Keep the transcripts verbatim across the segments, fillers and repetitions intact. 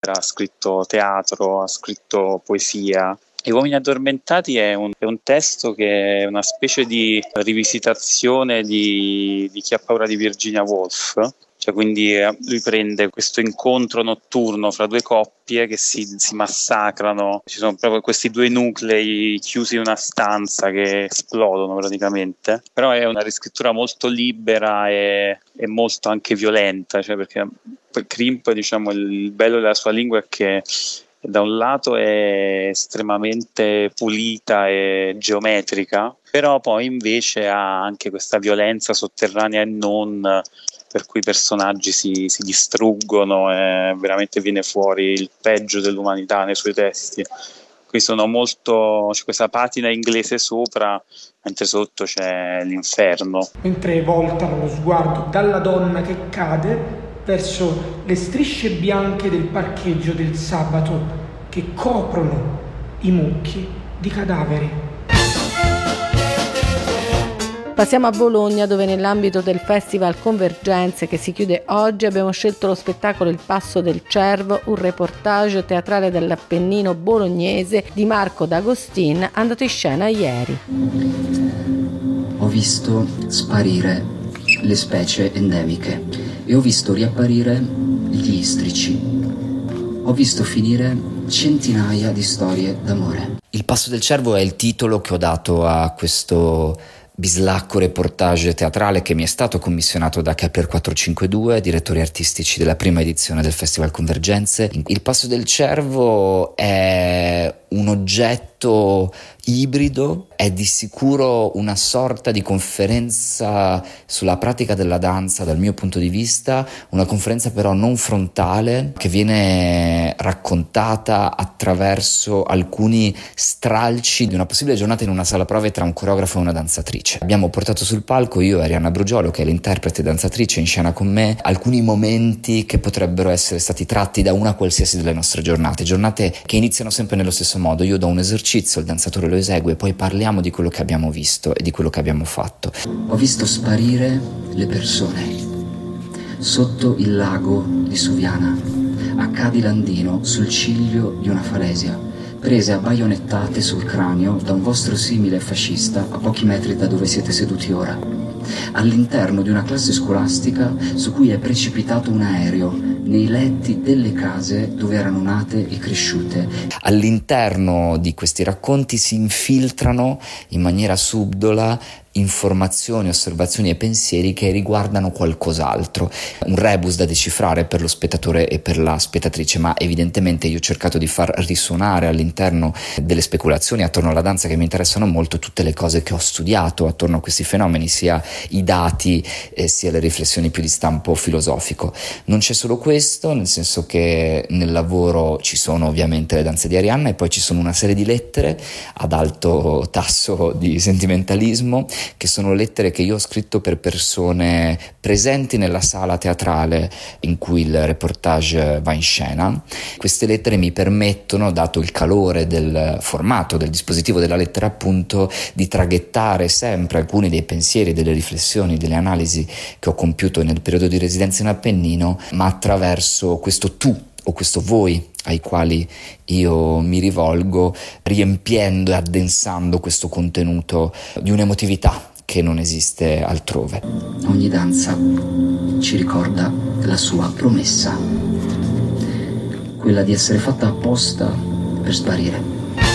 opera, ha scritto teatro, ha scritto poesia. I Uomini Addormentati è un, è un testo che è una specie di rivisitazione di, di Chi ha paura di Virginia Woolf. Cioè, quindi lui prende questo incontro notturno fra due coppie che si, si massacrano, ci sono proprio questi due nuclei chiusi in una stanza che esplodono praticamente, però è una riscrittura molto libera e, e molto anche violenta, cioè perché Crimp, diciamo, il bello della sua lingua è che da un lato è estremamente pulita e geometrica, però poi invece ha anche questa violenza sotterranea e non, per cui i personaggi si, si distruggono e veramente viene fuori il peggio dell'umanità nei suoi testi. Qui sono molto, c'è questa patina inglese sopra, mentre sotto c'è l'inferno. Mentre voltano lo sguardo dalla donna che cade verso le strisce bianche del parcheggio del sabato che coprono i mucchi di cadaveri. Passiamo a Bologna, dove nell'ambito del Festival Convergenze che si chiude oggi abbiamo scelto lo spettacolo Il Passo del Cervo, un reportage teatrale dell'Appennino bolognese di Marco D'Agostin, andato in scena ieri. Ho visto sparire le specie endemiche e ho visto riapparire gli istrici. Ho visto finire centinaia di storie d'amore. Il Passo del Cervo è il titolo che ho dato a questo bislacco reportage teatrale che mi è stato commissionato da Kepler quattrocentocinquantadue, direttori artistici della prima edizione del Festival Convergenze. Il Passo del Cervo è un oggetto ibrido, è di sicuro una sorta di conferenza sulla pratica della danza dal mio punto di vista, una conferenza però non frontale che viene raccontata attraverso alcuni stralci di una possibile giornata in una sala prove tra un coreografo e una danzatrice. Abbiamo portato sul palco, io e Arianna Brugiolo, che è l'interprete danzatrice in scena con me, alcuni momenti che potrebbero essere stati tratti da una qualsiasi delle nostre giornate, giornate che iniziano sempre nello stesso modo. Io do un esercizio, il danzatore lo esegue, poi parliamo di quello che abbiamo visto e di quello che abbiamo fatto. Ho visto sparire le persone sotto il lago di Suviana, a Cadilandino, sul ciglio di una falesia, prese a baionettate sul cranio da un vostro simile fascista a pochi metri da dove siete seduti ora, all'interno di una classe scolastica su cui è precipitato un aereo, nei letti delle case dove erano nate e cresciute. All'interno di questi racconti si infiltrano in maniera subdola informazioni, osservazioni e pensieri che riguardano qualcos'altro, un rebus da decifrare per lo spettatore e per la spettatrice, ma evidentemente io ho cercato di far risuonare all'interno delle speculazioni attorno alla danza che mi interessano molto tutte le cose che ho studiato attorno a questi fenomeni, sia i dati eh, sia le riflessioni più di stampo filosofico. Non c'è solo questo, nel senso che nel lavoro ci sono ovviamente le danze di Arianna e poi ci sono una serie di lettere ad alto tasso di sentimentalismo, che sono lettere che io ho scritto per persone presenti nella sala teatrale in cui il reportage va in scena. Queste lettere mi permettono, dato il calore del formato, del dispositivo della lettera appunto, di traghettare sempre alcuni dei pensieri, delle riflessioni, delle analisi che ho compiuto nel periodo di residenza in Appennino, ma attraverso questo tu o questo voi ai quali io mi rivolgo, riempiendo e addensando questo contenuto di un'emotività che non esiste altrove. Ogni danza ci ricorda la sua promessa, quella di essere fatta apposta per sparire.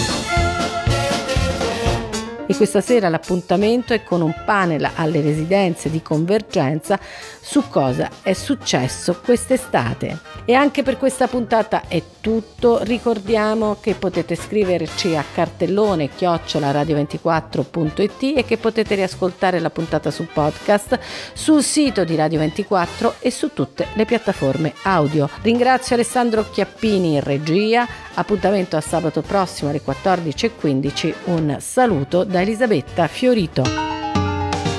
E questa sera l'appuntamento è con un panel alle residenze di Convergenza su cosa è successo quest'estate. E anche per questa puntata è tutto. Ricordiamo che potete scriverci a cartellone chiocciola radio ventiquattro punto it e che potete riascoltare la puntata su podcast sul sito di Radio ventiquattro e su tutte le piattaforme audio. Ringrazio Alessandro Chiappini in regia. Appuntamento a sabato prossimo alle quattordici e quindici. Un saluto da Elisabetta Fiorito.